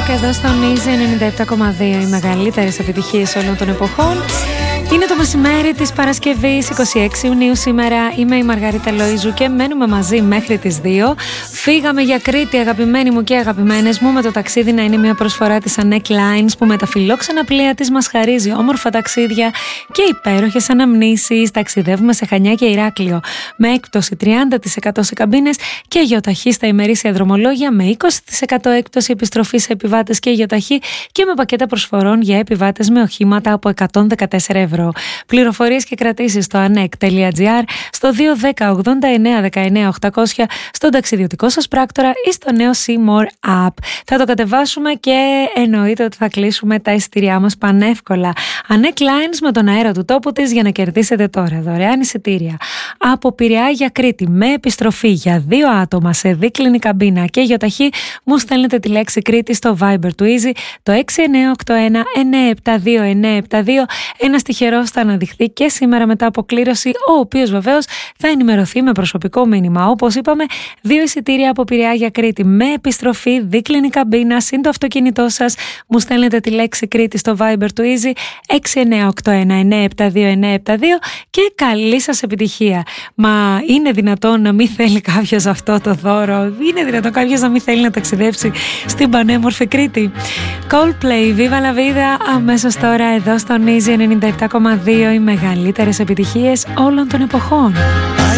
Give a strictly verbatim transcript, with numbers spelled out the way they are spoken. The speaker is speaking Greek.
Rock εδώ στον Easy ενενήντα επτά κόμμα δύο, οι μεγαλύτερες επιτυχίες όλων των εποχών. Είναι το μεσημέρι της Παρασκευής εικοστή έκτη Ιουνίου σήμερα. Είμαι η Μαργαρίτα Λοΐζου και μένουμε μαζί μέχρι τις δύο. Φύγαμε για Κρήτη, αγαπημένοι μου και αγαπημένες μου, με το ταξίδι να είναι μια προσφορά της Anek Lines που με τα φιλόξενα πλοία της μας χαρίζει όμορφα ταξίδια και υπέροχες αναμνήσεις. Ταξιδεύουμε σε Χανιά και Ηράκλειο με έκπτωση τριάντα τοις εκατό σε καμπίνες και γεωταχή στα ημερήσια δρομολόγια με είκοσι τοις εκατό έκπτωση επιστροφή σε επιβάτες και γεωταχή και με πακέτα προσφορών για επιβάτες με οχήματα από εκατόν δεκατέσσερα ευρώ. Πληροφορίες και κρατήσεις στο anek τελεία gr, στο δύο ένα μηδέν ογδόντα εννέα δεκαεννέα οκτακόσια, στον ταξιδιωτικό σας πράκτορα ή στο νέο C-More App. Θα το κατεβάσουμε και εννοείται ότι θα κλείσουμε τα εισιτήριά μας πανεύκολα. Anek Lines με τον αέρα του τόπου της για να κερδίσετε τώρα δωρεάν εισιτήρια από Πειραιά για Κρήτη με επιστροφή για δύο άτομα σε δίκλινη καμπίνα και γεωταχή. Μου στέλνετε τη λέξη Κρήτη στο Viber του Easy το έξι εννέα οκτώ ένα εννέα επτά δύο εννέα επτά δύο. Ένα τυχερός θα αναδειχθεί και σήμερα μετά από κλήρωση, ο οποίος βεβαίως θα ενημερωθεί με προσωπικό μήνυμα. Όπως είπαμε, δύο εισιτήρια από Πειραιά για Κρήτη με επιστροφή, δίκλινη καμπίνα, συν το αυτοκίνητό σας. Μου στέλνετε τη λέξη Κρήτη στο Viber του Easy έξι εννέα οκτώ ένα εννέα επτά δύο εννέα επτά δύο και καλή σας επιτυχία. Μα είναι δυνατόν να μην θέλει κάποιος αυτό το δώρο? Είναι δυνατόν κάποιος να μην θέλει να ταξιδέψει στην πανέμορφη Κρήτη? Coldplay, Viva la Vida, αμέσως τώρα εδώ στον Easy ενενήντα επτά κόμμα δύο, οι μεγαλύτερες επιτυχίες όλων των εποχών.